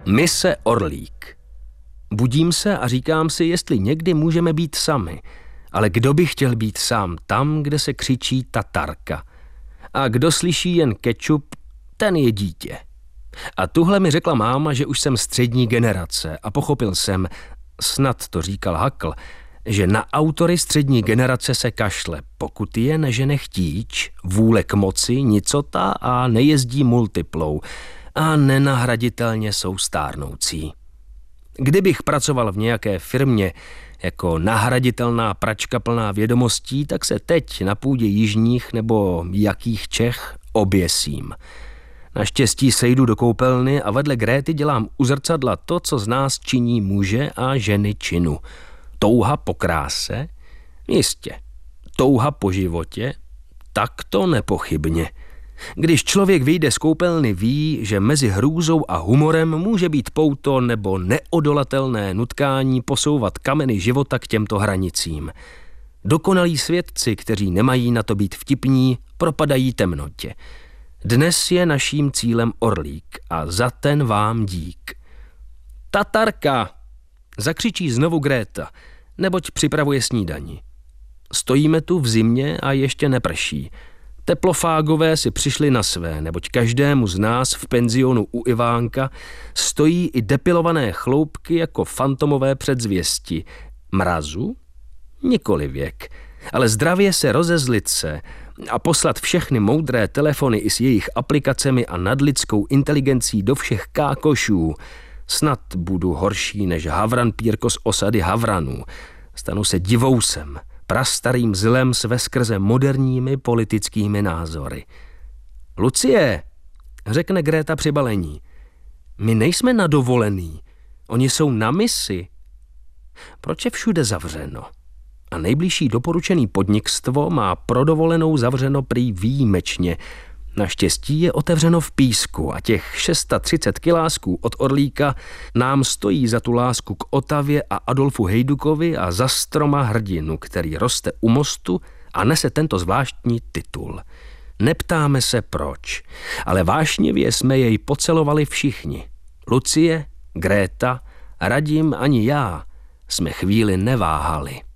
Mise Orlík. Budím se a říkám si, jestli někdy můžeme být sami. Ale kdo by chtěl být sám tam, kde se křičí Tatarka? A kdo slyší jen kečup, ten je dítě. A tuhle mi řekla máma, že už jsem střední generace a pochopil jsem, snad to říkal Hakl, že na autory střední generace se kašle, pokud je nežene chtíč, vůle k moci, nicota a nejezdí multiplou a nenahraditelně jsou stárnoucí. Kdybych pracoval v nějaké firmě jako nahraditelná pračka plná vědomostí, tak se teď na půdě jižních nebo jakých Čech oběsím. Naštěstí sejdu do koupelny a vedle Gréty dělám u zrcadla to, co z nás činí muže a ženy činu. Touha po kráse? Jistě. Touha po životě? Tak to nepochybně. Když člověk vyjde z koupelny, ví, že mezi hrůzou a humorem může být pouto nebo neodolatelné nutkání posouvat kameny života k těmto hranicím. Dokonalí svědci, kteří nemají na to být vtipní, propadají temnotě. Dnes je naším cílem Orlík a za ten vám dík. Tatarka! Zakřičí znovu Gréta, neboť připravuje snídani. Stojíme tu v zimě a ještě neprší. Teplofágové si přišli na své, neboť každému z nás v penzionu u Ivánka stojí i depilované chloupky jako fantomové předzvěsti. Mrazu? Nikoli věk. Ale zdravě se rozezlit se a poslat všechny moudré telefony i s jejich aplikacemi a nadlidskou inteligencí do všech kákošů. Snad budu horší než Havran Pírko z osady Havranů. Stanu se divousem, prastarým zlem s veskrze moderními politickými názory. Lucie, řekne Gréta při balení, my nejsme na dovolený, oni jsou na misi. Proč je všude zavřeno? A nejbližší doporučený podnikstvo má pro dovolenou zavřeno prý výjimečně. Naštěstí je otevřeno v Písku a těch 630 kilásků od Orlíka nám stojí za tu lásku k Otavě a Adolfu Hejdukovi a za stroma hrdinu, který roste u mostu a nese tento zvláštní titul. Neptáme se proč, ale vášnivě jsme jej pocelovali všichni. Lucie, Gréta, Radim ani já jsme chvíli neváhali.